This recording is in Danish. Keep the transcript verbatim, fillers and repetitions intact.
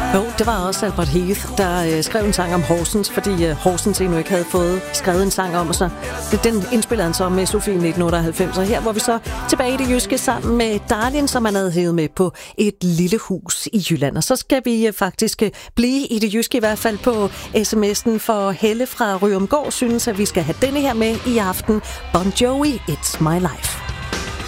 Jo, det var også Albert Heath, der øh, skrev en sang om Horsens, fordi øh, Horsens endnu ikke havde fået skrevet en sang om sig. Den indspillede han så med Sofie nitten otteoghalvfems, og her hvor vi så tilbage i det jyske sammen med Darlin, som han havde hævet med på et lille hus i Jylland. Og så skal vi øh, faktisk øh, blive i det jyske, i hvert fald på sms'en, for Helle fra Ryomgård synes, at vi skal have denne her med i aften. Bon Jovi, It's My Life.